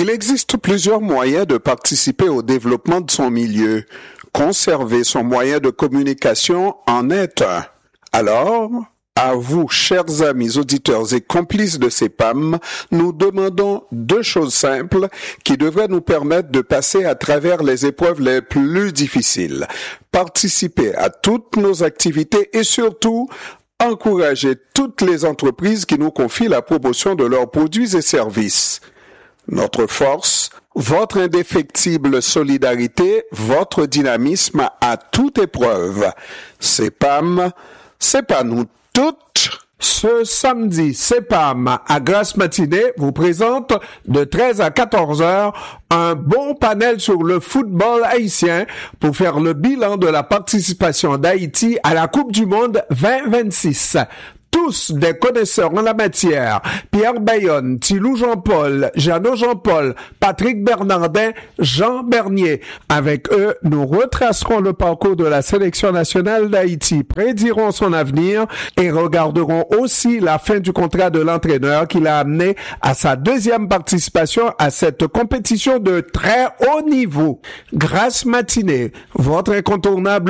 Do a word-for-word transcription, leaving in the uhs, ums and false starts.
Il existe plusieurs moyens de participer au développement de son milieu. Conserver son moyen de communication en est un. Alors, à vous, chers amis auditeurs et complices de C E P A M, nous demandons deux choses simples qui devraient nous permettre de passer à travers les épreuves les plus difficiles. Participer à toutes nos activités et surtout, encourager toutes les entreprises qui nous confient la promotion de leurs produits et services. Notre force, votre indéfectible solidarité, votre dynamisme à toute épreuve. C E P A M, c'est pas nous toutes. Ce samedi, C E P A M à Grasse Matinée vous présente de treize à quatorze heures un bon panel sur le football haïtien pour faire le bilan de la participation d'Haïti à la Coupe du Monde vingt vingt-six. Tous des connaisseurs en la matière, Pierre Bayonne, Thilou Jean-Paul, Jeannot Jean-Paul, Patrick Bernardin, Jean Bernier. Avec eux, nous retracerons le parcours de la sélection nationale d'Haïti, prédirons son avenir et regarderons aussi la fin du contrat de l'entraîneur qui l'a amené à sa deuxième participation à cette compétition de très haut niveau. Grasse Matinée, votre incontournable